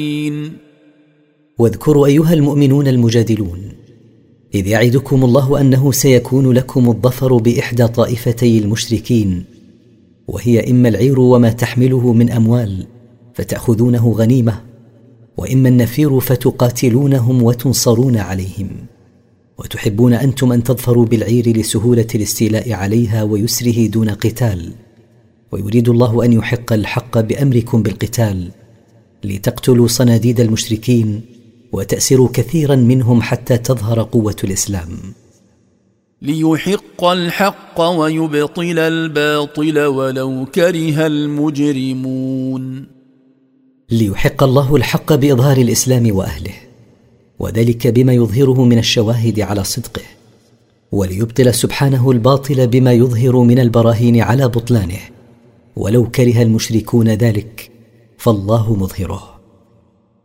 واذكروا أيها المؤمنون المجادلون إذ يعدكم الله أنه سيكون لكم الظفر بإحدى طائفتي المشركين، وهي إما العير وما تحمله من أموال فتأخذونه غنيمة، وإما النفير فتقاتلونهم وتنصرون عليهم، وتحبون أنتم أن تظفروا بالعير لسهولة الاستيلاء عليها ويسره دون قتال، ويريد الله أن يحق الحق بأمركم بالقتال لتقتلوا صناديد المشركين وتأسروا كثيرا منهم حتى تظهر قوة الإسلام. ليحق الحق ويبطل الباطل ولو كره المجرمون. ليحق الله الحق بإظهار الإسلام وأهله، وذلك بما يظهره من الشواهد على صدقه، وليبطل سبحانه الباطل بما يظهر من البراهين على بطلانه، ولو كره المشركون ذلك فالله مظهره.